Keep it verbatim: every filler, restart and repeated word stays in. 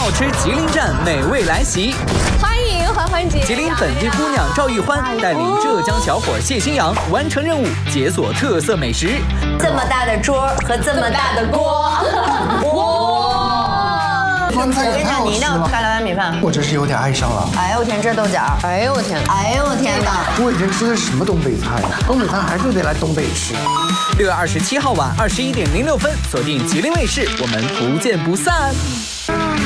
好吃吉林站美味来袭。 欢迎欢欢姐， 吉林本地姑娘赵玉欢带领浙江小伙谢新阳完成任务，解锁特色美食。 这么大的桌和这么大的锅，哇！ 饭菜也太好吃了。 盖了碗米饭， 我真是有点爱上了。 哎呦我天，这豆角，哎呦我天，哎呦我天哪！ 我以前吃的是什么东北菜呀？东北菜还是得来东北吃。 六月二十七号晚二十一点零六分，锁定吉林卫视，我们不见不散。